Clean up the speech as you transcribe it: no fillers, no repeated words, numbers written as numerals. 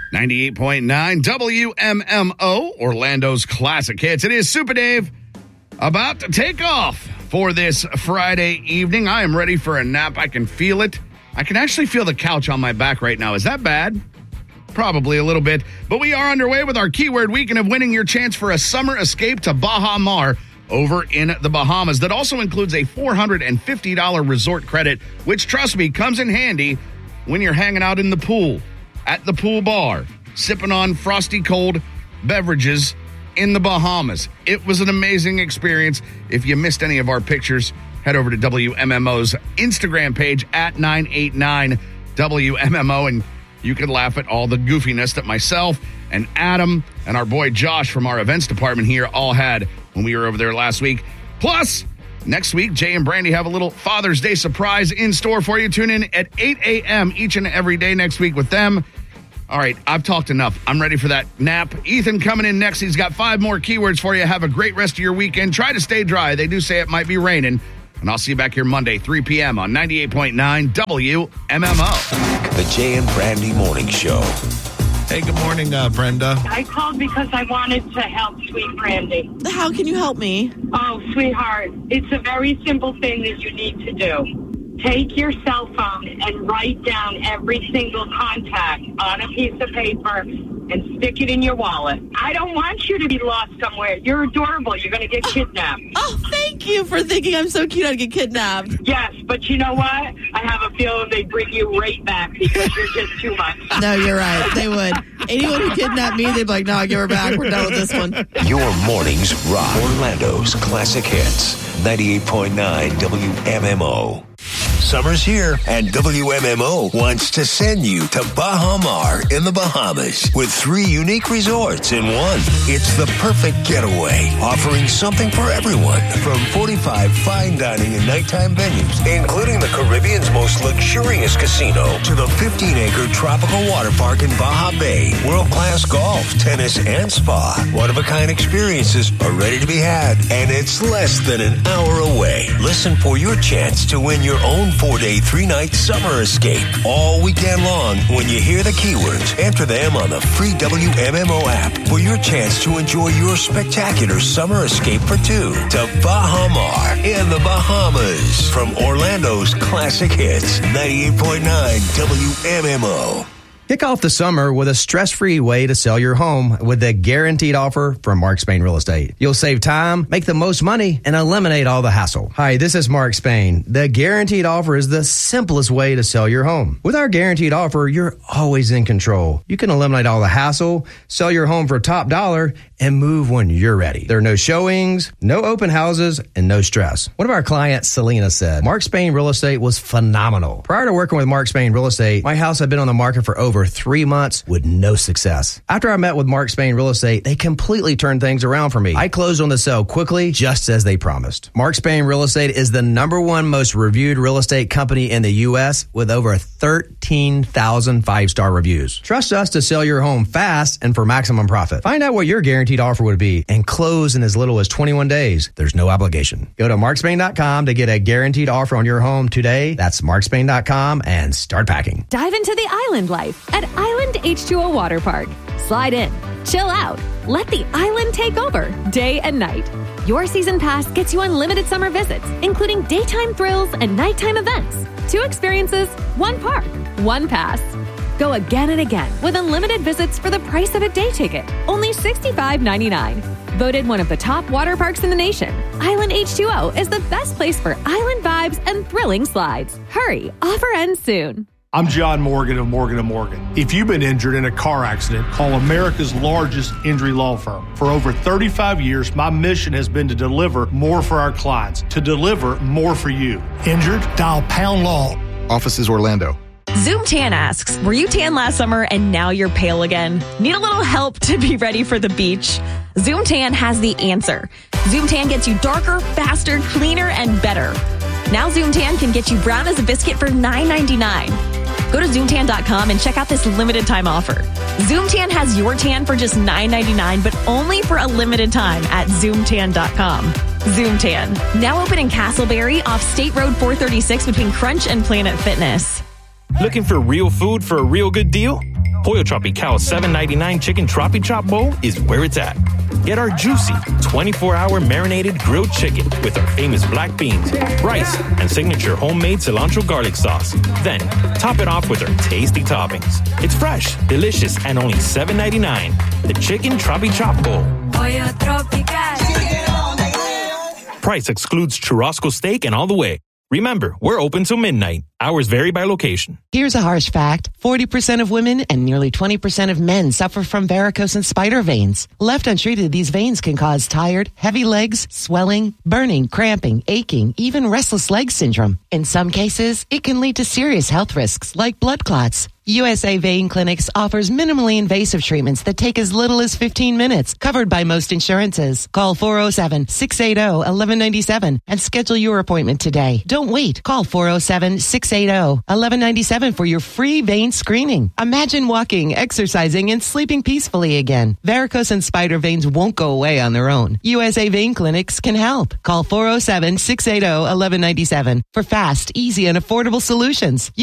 98.9 WMMO, Orlando's classic hits. It is Super Dave about to take off for this Friday evening. I am ready for a nap. I can feel it. I can actually feel the couch on my back right now. Is that bad? Probably a little bit. But we are underway with our keyword weekend of winning your chance for a summer escape to Baha Mar over in the Bahamas. That also includes a $450 resort credit, which, trust me, comes in handy when you're hanging out in the pool, at the pool bar, sipping on frosty cold beverages in the Bahamas. It was an amazing experience. If you missed any of our pictures, head over to WMMO's Instagram page at 989WMMO, and you can laugh at all the goofiness that myself and Adam and our boy Josh from our events department here all had when we were over there last week. Plus, next week, Jay and Brandy have a little Father's Day surprise in store for you. Tune in at 8 a.m. each and every day next week with them. All right, I've talked enough. I'm ready for that nap. Ethan coming in next. He's got 5 more keywords for you. Have a great rest of your weekend. Try to stay dry. They do say it might be raining. And I'll see you back here Monday, 3 p.m. on 98.9 WMMO. The Jay and Brandy Morning Show. Hey, good morning, Brenda. I called because I wanted to help sweet Brandy. How can you help me? Oh, sweetheart, it's a very simple thing that you need to do. Take your cell phone and write down every single contact on a piece of paper and stick it in your wallet. I don't want you to be lost somewhere. You're adorable. You're going to get kidnapped. Oh, thank you for thinking I'm so cute I'd get kidnapped. Yes, but you know what? I have a feeling they'd bring you right back because you're just too much. No, you're right. They would. Anyone who kidnapped me, they'd be like, no, give her back. We're done with this one. Your mornings rock. Orlando's classic hits. 98.9 WMMO. Summer's here, and WMMO wants to send you to Baha Mar in the Bahamas with 3 unique resorts in one. It's the perfect getaway, offering something for everyone, from 45 fine dining and nighttime venues, including the Caribbean's most luxurious casino, to the 15-acre tropical water park in Baja Bay, world-class golf, tennis, and spa. One-of-a-kind experiences are ready to be had, and it's less than an hour away. Listen for your chance to win your own 4-day, 3-night summer escape all weekend long. When you hear the keywords, enter them on the free WMMO app for your chance to enjoy your spectacular summer escape for 2 to Baha Mar in the Bahamas. From Orlando's classic hits, 98.9 WMMO. Kick off the summer with a stress-free way to sell your home with the guaranteed offer from Mark Spain Real Estate. You'll save time, make the most money, and eliminate all the hassle. Hi, this is Mark Spain. The guaranteed offer is the simplest way to sell your home. With our guaranteed offer, you're always in control. You can eliminate all the hassle, sell your home for top dollar, and move when you're ready. There are no showings, no open houses, and no stress. One of our clients, Selena, said, Mark Spain Real Estate was phenomenal. Prior to working with Mark Spain Real Estate, my house had been on the market for over 3 months with no success. After I met with Mark Spain Real Estate, they completely turned things around for me. I closed on the sale quickly, just as they promised. Mark Spain Real Estate is the #1 most reviewed real estate company in the U.S. with over 13,000 5-star reviews. Trust us to sell your home fast and for maximum profit. Find out what your guaranteed offer would be and close in as little as 21 days. There's no obligation. Go to markspain.com to get a guaranteed offer on your home today. That's markspain.com and start packing. Dive into the island life at Island H2O Water Park. Slide in, chill out, let the island take over day and night. Your season pass gets you unlimited summer visits, including daytime thrills and nighttime events. 2 experiences, 1 park, 1 pass. Go again and again with unlimited visits for the price of a day ticket, only $65.99. Voted one of the top water parks in the nation, Island H2O is the best place for island vibes and thrilling slides. Hurry, offer ends soon. I'm John Morgan of Morgan & Morgan. If you've been injured in a car accident, call America's largest injury law firm. For over 35 years, my mission has been to deliver more for our clients, to deliver more for you. Injured? Dial Pound Law. Offices Orlando. Zoom Tan asks, were you tan last summer and now you're pale again? Need a little help to be ready for the beach? Zoom Tan has the answer. Zoom Tan gets you darker, faster, cleaner, and better. Now Zoom Tan can get you brown as a biscuit for $9.99. Go to ZoomTan.com and check out this limited time offer. Zoom Tan has your tan for just $9.99, but only for a limited time at ZoomTan.com. Zoom Tan, now open in Castleberry off State Road 436 between Crunch and Planet Fitness. Looking for real food for a real good deal? Pollo Tropical $7.99 Chicken Tropi Chop Bowl is where it's at. Get our juicy 24-hour marinated grilled chicken with our famous black beans, rice, and signature homemade cilantro garlic sauce. Then, top it off with our tasty toppings. It's fresh, delicious, and only $7.99. The Chicken Tropi Chop Bowl. Pollo Tropical. Price excludes churrasco steak and all the way. Remember, we're open till midnight. Hours vary by location. Here's a harsh fact. 40% of women and nearly 20% of men suffer from varicose and spider veins. Left untreated, these veins can cause tired, heavy legs, swelling, burning, cramping, aching, even restless leg syndrome. In some cases, it can lead to serious health risks like blood clots. USA Vein Clinics offers minimally invasive treatments that take as little as 15 minutes, covered by most insurances. Call 407-680-1197 and schedule your appointment today. Don't wait. Call 407-680-1197 for your free vein screening. Imagine walking, exercising, and sleeping peacefully again. Varicose and spider veins won't go away on their own. USA Vein Clinics can help. Call 407-680-1197 for fast, easy, and affordable solutions.